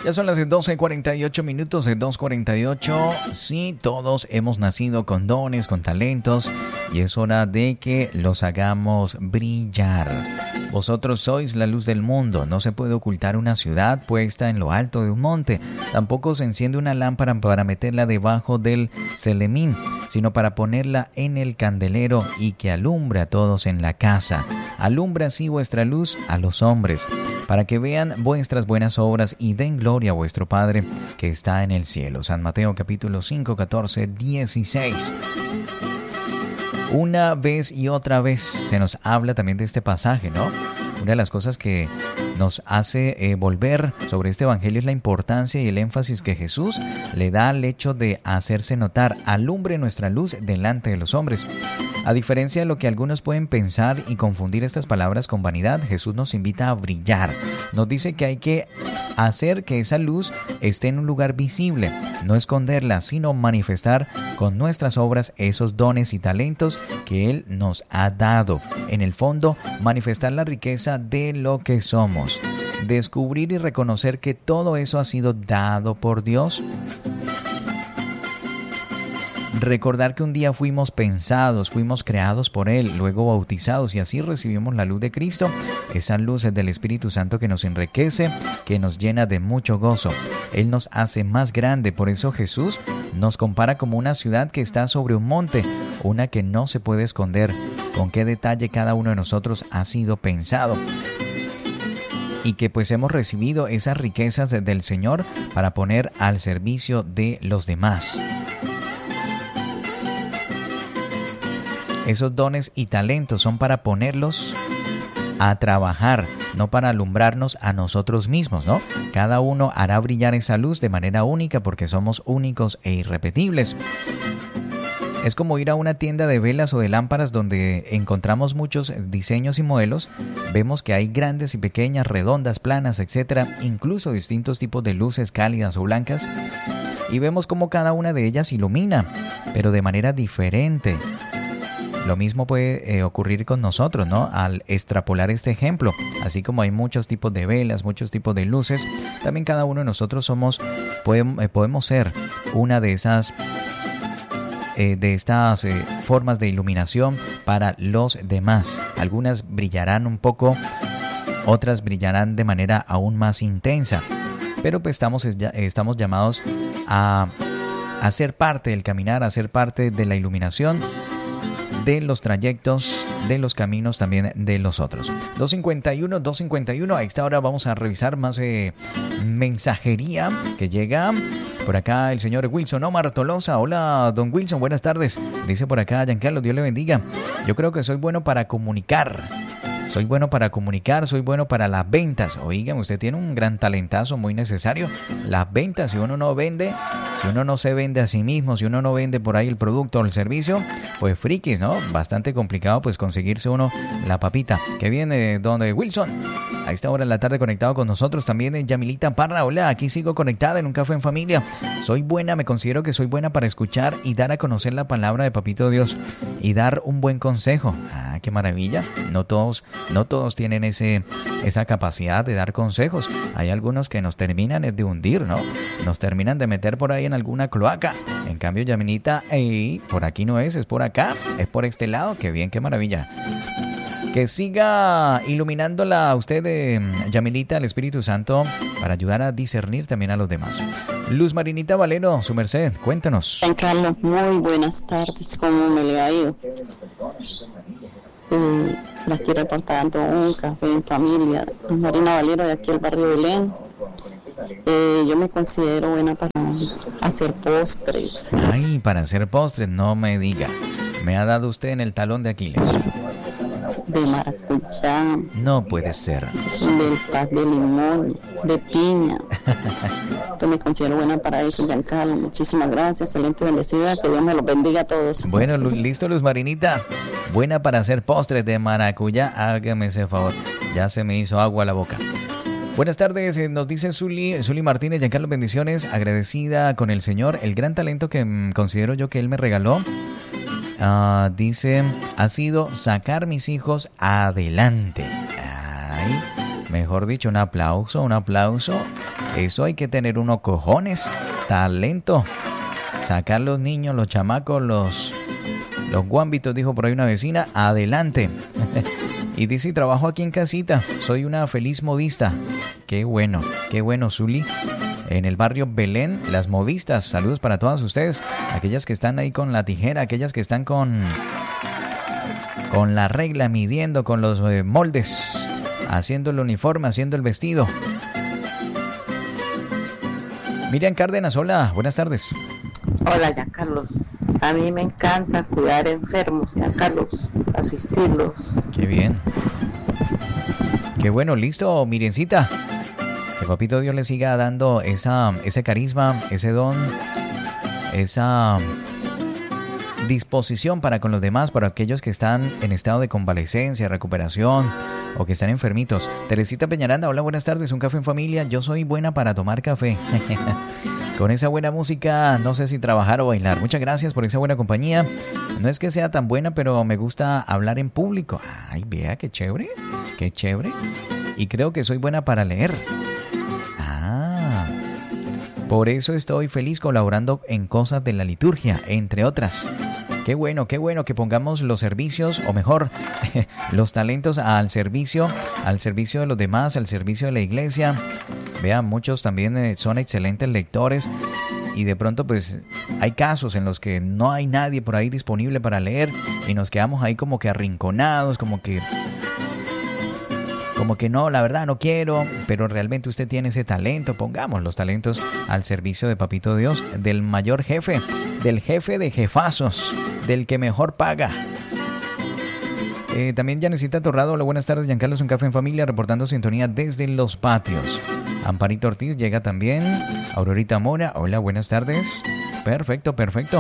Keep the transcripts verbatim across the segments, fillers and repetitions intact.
Ya son las doce cuarenta y ocho minutos, de dos cuarenta y ocho. Sí, todos hemos nacido con dones, con talentos, y es hora de que los hagamos brillar. Vosotros sois la luz del mundo. No se puede ocultar una ciudad puesta en lo alto de un monte. Tampoco se enciende una lámpara para meterla debajo del celemín, sino para ponerla en el candelero y que alumbre a todos en la casa. Alumbra así vuestra luz a los hombres, para que vean vuestras buenas obras y den gloria a vuestro Padre que está en el cielo. San Mateo capítulo cinco, catorce, dieciséis. Una vez y otra vez se nos habla también de este pasaje, ¿no? Una de las cosas que nos hace eh, volver sobre este evangelio es la importancia y el énfasis que Jesús le da al hecho de hacerse notar. Alumbre nuestra luz delante de los hombres. A diferencia de lo que algunos pueden pensar y confundir estas palabras con vanidad, Jesús nos invita a brillar. Nos dice que hay que hacer que esa luz esté en un lugar visible, no esconderla, sino manifestar con nuestras obras esos dones y talentos que Él nos ha dado. En el fondo, manifestar la riqueza de lo que somos. Descubrir y reconocer que todo eso ha sido dado por Dios. Recordar que un día fuimos pensados, fuimos creados por Él, luego bautizados y así recibimos la luz de Cristo. Esa luz es del Espíritu Santo que nos enriquece, que nos llena de mucho gozo. Él nos hace más grande, por eso Jesús nos compara como una ciudad que está sobre un monte, una que no se puede esconder. Con qué detalle cada uno de nosotros ha sido pensado. Y que pues hemos recibido esas riquezas del Señor para poner al servicio de los demás. Esos dones y talentos son para ponerlos a trabajar, no para alumbrarnos a nosotros mismos, ¿no? Cada uno hará brillar esa luz de manera única porque somos únicos e irrepetibles. Es como ir a una tienda de velas o de lámparas donde encontramos muchos diseños y modelos. Vemos que hay grandes y pequeñas, redondas, planas, etcétera, incluso distintos tipos de luces cálidas o blancas. Y vemos cómo cada una de ellas ilumina, pero de manera diferente. Lo mismo puede eh, ocurrir con nosotros, ¿no? Al extrapolar este ejemplo, así como hay muchos tipos de velas, muchos tipos de luces, también cada uno de nosotros somos, podemos, eh, podemos ser una de esas, eh, de estas eh, formas de iluminación para los demás. Algunas brillarán un poco, otras brillarán de manera aún más intensa, pero pues estamos, estamos llamados a, a ser parte del caminar, a ser parte de la iluminación de los trayectos, de los caminos también de los otros. dos cincuenta y uno, dos cincuenta y uno. A esta hora vamos a revisar más eh, mensajería que llega. Por acá el señor Wilson Omar Tolosa. Hola, don Wilson, buenas tardes. Dice por acá Giancarlo, Dios le bendiga. Yo creo que soy bueno para comunicar. Soy bueno para comunicar, soy bueno para las ventas. Oigan, usted tiene un gran talentazo muy necesario. Las ventas, si uno no vende, si uno no se vende a sí mismo, si uno no vende por ahí el producto o el servicio, pues frikis, ¿no? Bastante complicado pues conseguirse uno la papita. Que viene donde Wilson. A esta hora de la tarde conectado con nosotros también en Yamilita Parra. Hola, aquí sigo conectada en un café en familia. Soy buena, me considero que soy buena para escuchar y dar a conocer la palabra de Papito Dios y dar un buen consejo. Ah, qué maravilla. No todos, no todos tienen ese, esa capacidad de dar consejos. Hay algunos que nos terminan de hundir, ¿no? Nos terminan de meter por ahí en alguna cloaca. En cambio, Yamilita, hey, por aquí no es, es por acá, es por este lado. Qué bien, qué maravilla. Que siga iluminándola a usted, eh, Yamilita, el Espíritu Santo, para ayudar a discernir también a los demás. Luz Marinita Valero, su merced, cuéntanos. Juan Carlos, muy buenas tardes, ¿cómo me le ha ido? Eh, la quiero reportando un café en familia. Luz Marina Valero, de aquí el barrio Belén. Eh, yo me considero buena para hacer postres. Ay, para hacer postres, no me diga. Me ha dado usted en el talón de Aquiles. De maracuyá. No puede ser. Del paz de limón, de piña. Yo me considero buena para eso, Giancarlo. Muchísimas gracias, excelente, bendecida. Que Dios me los bendiga a todos. Bueno, listo, Luz Marinita. Buena para hacer postres de maracuyá. Hágame ese favor. Ya se me hizo agua a la boca. Buenas tardes, nos dice Zuli, Zuli Martínez, Giancarlo, bendiciones. Agradecida con el Señor. El gran talento que mm, considero yo que Él me regaló. Uh, dice, ha sido sacar mis hijos adelante. Ay, Mejor dicho, un aplauso, un aplauso. Eso hay que tener unos cojones, talento. Sacar los niños, los chamacos, los, los guambitos, dijo por ahí una vecina, adelante. Y dice, trabajo aquí en casita, soy una feliz modista. Qué bueno, qué bueno, Zuli. En el barrio Belén, las modistas, saludos para todas ustedes. Aquellas que están ahí con la tijera, aquellas que están con, con la regla, midiendo, con los eh, moldes, haciendo el uniforme, haciendo el vestido. Miriam Cárdenas, hola, buenas tardes. Hola, Giancarlos. A mí me encanta cuidar enfermos, Giancarlos, asistirlos. Qué bien. Qué bueno, listo, Miriencita. Que Papito Dios le siga dando esa, ese carisma, ese don, esa disposición para con los demás, para aquellos que están en estado de convalecencia, recuperación o que están enfermitos. Teresita Peñaranda, hola, buenas tardes, un café en familia. Yo soy buena para tomar café. Con esa buena música, no sé si trabajar o bailar. Muchas gracias por esa buena compañía. No es que sea tan buena, pero me gusta hablar en público. Ay, vea, qué chévere, qué chévere. Y creo que soy buena para leer. Ah, por eso estoy feliz colaborando en cosas de la liturgia, entre otras. Qué bueno, qué bueno que pongamos los servicios, o mejor, los talentos al servicio, al servicio de los demás, al servicio de la iglesia. Vean, muchos también eh, son excelentes lectores y de pronto pues hay casos en los que no hay nadie por ahí disponible para leer y nos quedamos ahí como que arrinconados, como que... Como que no, la verdad no quiero, pero realmente usted tiene ese talento. Pongamos los talentos al servicio de Papito Dios, del mayor jefe, del jefe de jefazos, del que mejor paga. Eh, también Yanesita Torrado, hola, buenas tardes, Giancarlos, un café en familia, reportando sintonía desde Los Patios. Amparito Ortiz llega también. Aurorita Mora, hola, buenas tardes. Perfecto, perfecto.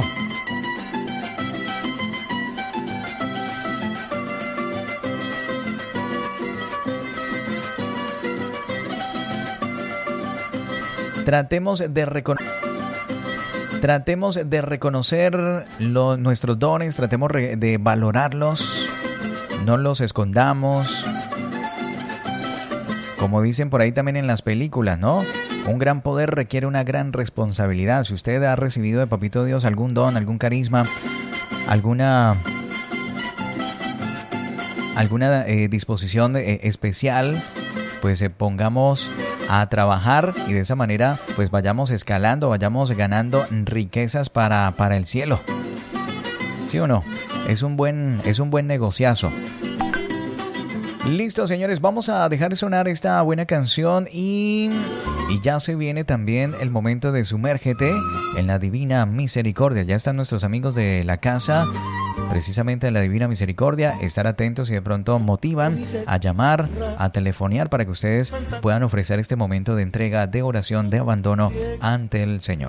Tratemos de reconocer... Tratemos de reconocer lo, nuestros dones, tratemos re, de valorarlos, no los escondamos. Como dicen por ahí también en las películas, ¿no? Un gran poder requiere una gran responsabilidad. Si usted ha recibido de Papito Dios algún don, algún carisma, alguna, alguna eh, disposición eh, especial, pues eh, pongamos a trabajar y de esa manera pues vayamos escalando, vayamos ganando riquezas para, para el cielo. ¿Sí o no? Es un buen, es un buen negociazo. Listo, señores, vamos a dejar sonar esta buena canción y, y ya se viene también el momento de sumérgete en la Divina Misericordia. Ya están nuestros amigos de la casa, precisamente en la Divina Misericordia. Estar atentos y de pronto motivan a llamar, a telefonear para que ustedes puedan ofrecer este momento de entrega, de oración, de abandono ante el Señor.